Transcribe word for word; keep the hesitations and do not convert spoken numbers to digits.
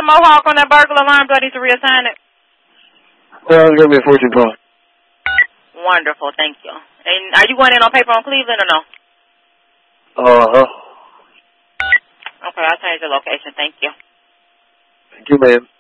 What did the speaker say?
Mohawk on that burglar alarm? Do I need to reassign it? Well, it's going to be a fourteen point. Wonderful, thank you. And are you going in on paper on Cleveland or no? Uh-huh. Okay, I'll change the location. Thank you. Thank you, ma'am.